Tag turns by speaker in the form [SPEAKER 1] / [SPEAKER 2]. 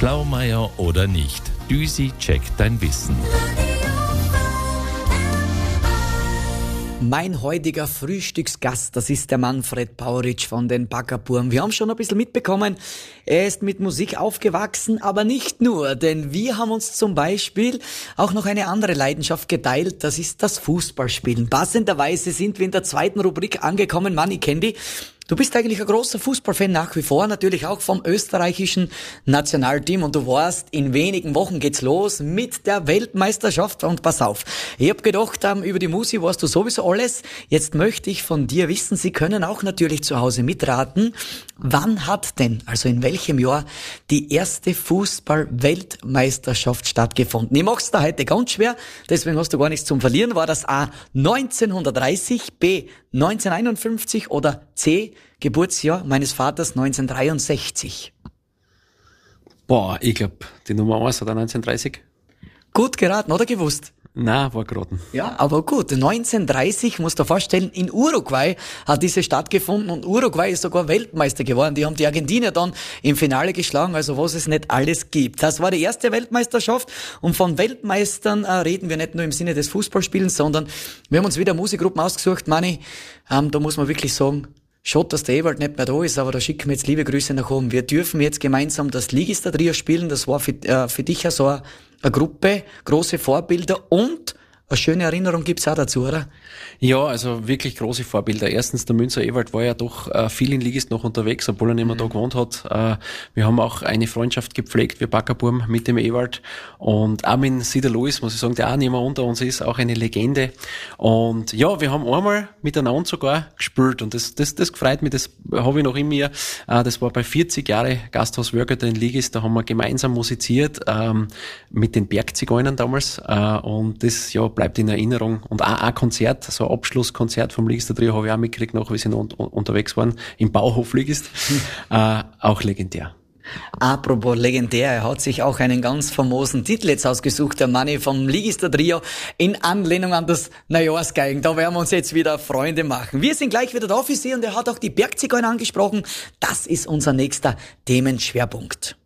[SPEAKER 1] Schlaumeier oder nicht? Düsi checkt dein Wissen.
[SPEAKER 2] Mein heutiger Frühstücksgast, das ist der Manfred Pauritsch von den Backerburm. Wir haben schon ein bisschen mitbekommen, er ist mit Musik aufgewachsen, aber nicht nur, denn wir haben uns zum Beispiel auch noch eine andere Leidenschaft geteilt, das ist das Fußballspielen. Passenderweise sind wir in der zweiten Rubrik angekommen, Manni Candy. Du bist eigentlich ein großer Fußballfan nach wie vor, natürlich auch vom österreichischen Nationalteam und du weißt, in wenigen Wochen geht's los mit der Weltmeisterschaft und pass auf, ich hab gedacht, über die Musi weißt du sowieso alles, jetzt möchte ich von dir wissen, Sie können auch natürlich zu Hause mitraten, wann hat denn, also in welchem Jahr, die erste Fußball-Weltmeisterschaft stattgefunden? Ich mach's da heute ganz schwer, deswegen hast du gar nichts zum Verlieren, war das A 1930, B 1951 oder C, Geburtsjahr meines Vaters 1963.
[SPEAKER 3] Ich glaube, die Nummer 1 oder 1930.
[SPEAKER 2] Gut geraten, oder gewusst?
[SPEAKER 3] Nein, war geraten.
[SPEAKER 2] Ja, aber gut. 1930, musst du dir vorstellen, in Uruguay hat diese stattgefunden und Uruguay ist sogar Weltmeister geworden. Die haben die Argentinier dann im Finale geschlagen, also was es nicht alles gibt. Das war die erste Weltmeisterschaft und von Weltmeistern reden wir nicht nur im Sinne des Fußballspielens, sondern wir haben uns wieder Musikgruppen ausgesucht, Manni. Da muss man wirklich sagen, schade, dass der Ewald nicht mehr da ist, aber da schicken wir jetzt liebe Grüße nach oben. Wir dürfen jetzt gemeinsam das Ligister-Trio spielen. Das war für dich ja so eine Gruppe, große Vorbilder und eine schöne Erinnerung gibt's auch dazu, oder?
[SPEAKER 3] Ja, also wirklich große Vorbilder. Erstens, der Münzer Ewald war ja doch viel in Ligist noch unterwegs, obwohl er nicht mehr da gewohnt hat. Wir haben auch eine Freundschaft gepflegt, wir Backerburm, mit dem Ewald. Und auch mit Sider Louis, muss ich sagen, der auch nicht mehr unter uns ist, auch eine Legende. Und ja, wir haben einmal miteinander sogar gespielt und das gefreut mich, das habe ich noch in mir. Das war bei 40 Jahre Gasthaus Wörgötter in Ligist, da haben wir gemeinsam musiziert, mit den Bergzigeunern damals. Und das, ja, bleibt in Erinnerung. Und auch ein Konzert, so ein Abschlusskonzert vom Ligister-Trio habe ich auch mitgekriegt, noch, wie sie noch unterwegs waren, im Bauhof Ligist. Auch legendär.
[SPEAKER 2] Apropos legendär, er hat sich auch einen ganz famosen Titel jetzt ausgesucht, der Manni vom Ligister-Trio, in Anlehnung an das Neujahrsgeigen. Da werden wir uns jetzt wieder Freunde machen. Wir sind gleich wieder da für Sie und er hat auch die Bergzigeuner angesprochen. Das ist unser nächster Themenschwerpunkt.